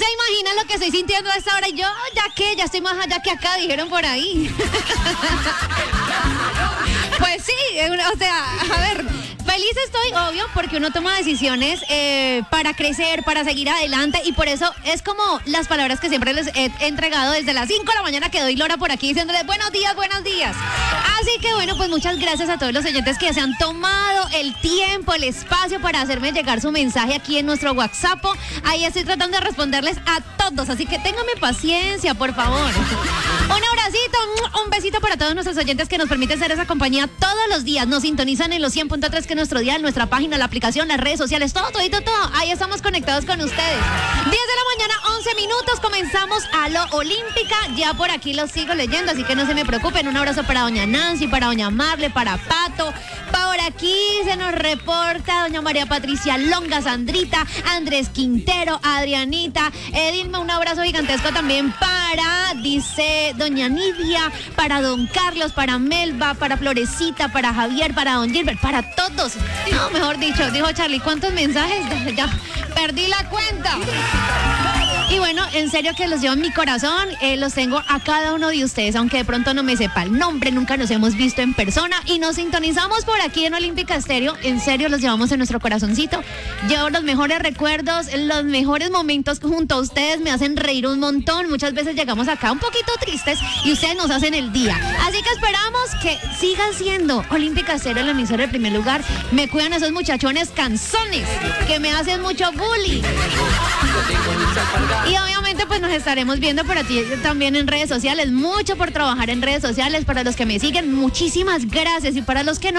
imaginan lo que estoy sintiendo a esta hora. Y yo, ya estoy más allá que acá, dijeron por ahí. Pues sí, o sea, a ver, feliz estoy, obvio, porque uno toma decisiones para crecer, para seguir adelante, y por eso es como las palabras que siempre les he entregado desde las 5 de la mañana que doy Lora por aquí diciéndoles buenos días, buenos días. Así que bueno, pues muchas gracias a todos los oyentes que se han tomado el tiempo, el espacio para hacerme llegar su mensaje aquí en nuestro WhatsApp. Ahí estoy tratando de responderles a todos, así que ténganme paciencia, por favor. Un abracito, un besito para todos nuestros oyentes que nos permiten ser esa compañía todos los días. Nos sintonizan en los 100.3, que es nuestro dial, nuestra página, la aplicación, las redes sociales, todo. Ahí estamos conectados con ustedes. 10 de la mañana, 11 minutos, comenzamos a lo Olímpica. Ya por aquí los sigo leyendo, así que no se me preocupen. Un abrazo para doña Nancy, para doña Marle, para Pato. Por aquí se nos reporta doña María Patricia Longa, Sandrita, Andrés Quintero, Adrianita, Edilma, un abrazo gigantesco también para, dice doña Nidia, para don Carlos, para Melba, para Florecita, para Javier, para don Gilbert, para todos. No, mejor dicho, dijo Charlie, ¿cuántos mensajes? Ya perdí la cuenta. Y bueno, en serio que los llevo en mi corazón, los tengo a cada uno de ustedes, aunque de pronto no me sepa el nombre, nunca nos hemos visto en persona y nos sintonizamos por aquí en Olímpica Estéreo. En serio, los llevamos en nuestro corazoncito. Llevo los mejores recuerdos, los mejores momentos junto a ustedes, me hacen reír un montón. Muchas veces llegamos acá un poquito tristes y ustedes nos hacen el día. Así que esperamos que sigan siendo Olímpica Estéreo el emisor en primer lugar. Me cuidan esos muchachones canzones que me hacen mucho bullying. Y obviamente pues nos estaremos viendo por aquí también en redes sociales. Mucho por trabajar en redes sociales. Para los que me siguen, muchísimas gracias. Y para los que no,